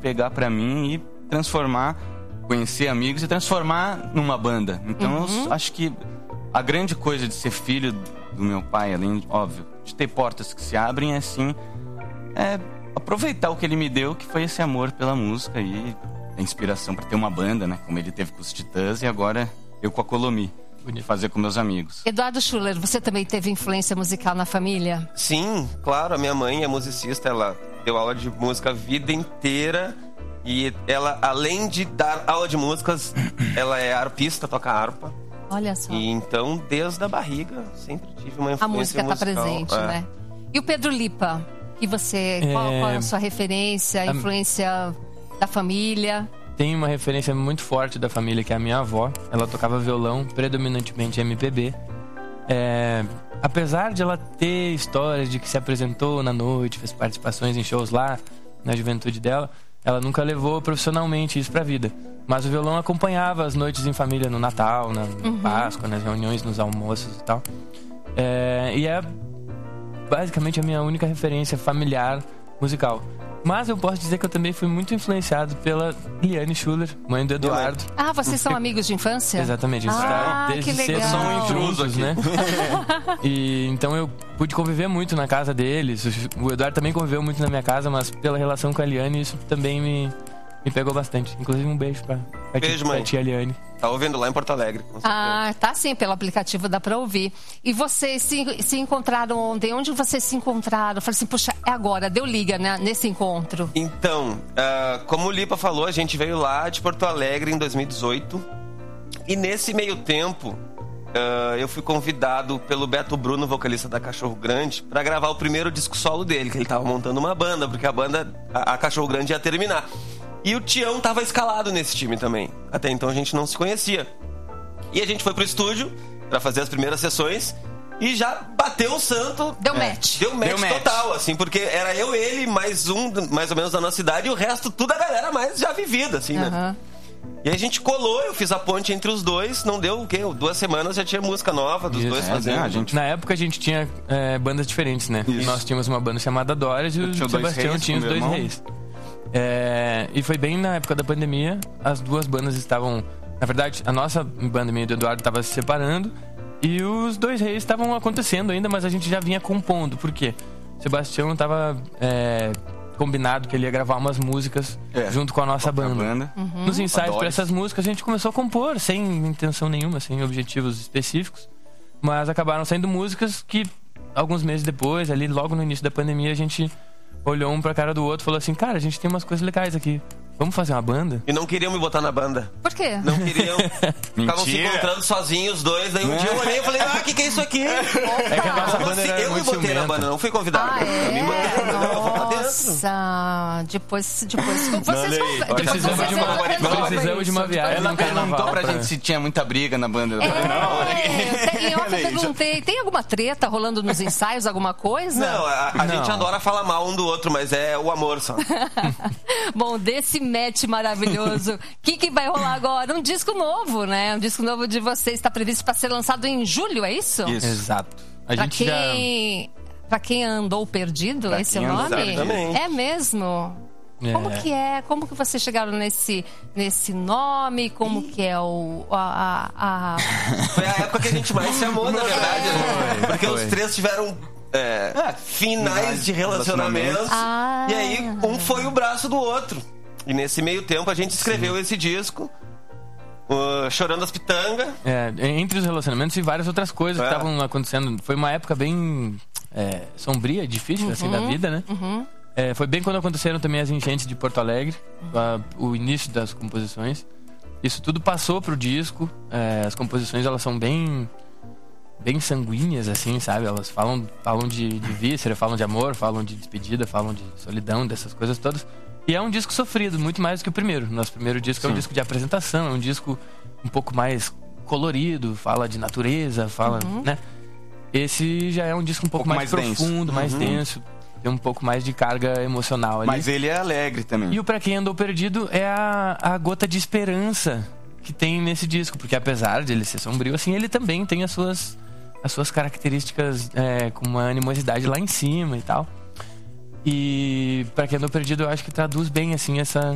pegar pra mim e transformar, conhecer amigos e transformar numa banda. Então eu acho que a grande coisa de ser filho do meu pai, além, óbvio, de ter portas que se abrem, é assim, aproveitar o que ele me deu, que foi esse amor pela música e a inspiração pra ter uma banda, né? Como ele teve com os Titãs e agora eu com a Colomi. De fazer com meus amigos. Eduardo Schuller, você também teve influência musical na família? Sim, claro. A minha mãe é musicista, ela deu aula de música a vida inteira. E ela, além de dar aula de músicas, ela é arpista, toca harpa. Olha só. E então, desde a barriga, sempre tive uma influência musical. A música está presente, né? E o Pedro Lipa? E você, qual é a sua referência, a influência da família? Tem uma referência muito forte da família, que é a minha avó. Ela tocava violão, predominantemente MPB. Apesar de ela ter histórias de que se apresentou na noite, fez participações em shows lá, na juventude dela, ela nunca levou profissionalmente isso pra vida. Mas o violão acompanhava as noites em família, no Natal, na Páscoa, nas reuniões, nos almoços e tal. E é basicamente a minha única referência familiar musical. Mas eu posso dizer que eu também fui muito influenciado pela Liane Schuller, mãe do Eduardo. Ah, vocês são amigos de infância? Exatamente. Desde cedo são intrusos, né? E então eu pude conviver muito na casa deles. O Eduardo também conviveu muito na minha casa, mas pela relação com a Liane, isso também me pegou bastante. Inclusive um beijo pra tia Liane. Tá ouvindo lá em Porto Alegre, com certeza. Ah, tá sim, pelo aplicativo dá pra ouvir. E vocês se encontraram ontem? Onde vocês se encontraram? Eu falei assim, puxa, é agora, deu liga, né, nesse encontro. Então, como o Lipa falou, a gente veio lá de Porto Alegre em 2018. E nesse meio tempo, eu fui convidado pelo Beto Bruno, vocalista da Cachorro Grande, pra gravar o primeiro disco solo dele, que ele tava montando uma banda, porque a banda, a Cachorro Grande ia terminar. E o Tião tava escalado nesse time também. Até então a gente não se conhecia. E a gente foi pro estúdio pra fazer as primeiras sessões e já bateu o santo. Deu match. Deu match total, assim, porque era eu, ele, mais um, mais ou menos da nossa idade, e o resto tudo a galera mais já vivida, assim, né? E aí a gente colou, eu fiz a ponte entre os dois, não deu o quê? 2 semanas já tinha música nova dos dois fazendo. Na época a gente tinha bandas diferentes, né? Isso. Nós tínhamos uma banda chamada Dóris e o Sebastião tinha os Dois Reis. E foi bem na época da pandemia, as duas bandas estavam... Na verdade, a nossa banda, minha e do Eduardo, estava se separando e os Dois Reis estavam acontecendo ainda, mas a gente já vinha compondo. Por quê? O Sebastião estava combinado que ele ia gravar umas músicas junto com a nossa banda. Nos ensaios para essas músicas a gente começou a compor, sem intenção nenhuma, sem objetivos específicos. Mas acabaram saindo músicas que, alguns meses depois, ali logo no início da pandemia, a gente olhou um pra cara do outro e falou assim, cara, a gente tem umas coisas legais aqui. Vamos fazer uma banda? E não queriam me botar na banda. Por quê? Não queriam. Ficavam se encontrando sozinhos os dois. Daí um dia eu olhei e falei, que é isso aqui? É que a nossa banda era eu me muito botei ciumenta. na banda, não fui convidado. Me botaram, Nossa, depois precisamos de uma viagem. Ela perguntou pra gente se tinha muita briga na banda. Eu perguntei, tem alguma treta rolando nos ensaios, alguma coisa? Não, a gente adora falar mal um do outro, mas é o amor só. Bom, desse match maravilhoso, o que vai rolar agora? Um disco novo, né? Um disco novo de vocês, está previsto para ser lançado em julho, é isso? Isso. Exato. Pra quem andou perdido, esse é o nome? Exatamente. É mesmo? Como que é? Como que vocês chegaram nesse nome? Como que é Foi a época que a gente mais se amou, na verdade, né? Porque os três tiveram finais de relacionamento. E aí, um foi o braço do outro. E nesse meio tempo, a gente escreveu esse disco, Chorando as Pitangas. Entre os relacionamentos e várias outras coisas que estavam acontecendo. Foi uma época bem sombria, difícil, assim, da vida, né? Foi bem quando aconteceram também as enchentes de Porto Alegre, o início das composições. Isso tudo passou pro disco. As composições, elas são bem sanguíneas, assim, sabe? Elas falam de víscera, falam de amor, falam de despedida, falam de solidão, dessas coisas todas. E é um disco sofrido, muito mais do que o primeiro. Nosso primeiro disco é um disco de apresentação, é um disco um pouco mais colorido, fala de natureza, fala, né? Esse já é um disco um pouco mais profundo, mais denso. Tem um pouco mais de carga emocional ali. Mas ele é alegre também. E o Pra Quem Andou Perdido é a gota de esperança que tem nesse disco. Porque apesar de ele ser sombrio, assim, ele também tem as suas características com uma animosidade lá em cima e tal. E Pra Quem Andou Perdido eu acho que traduz bem, assim, essa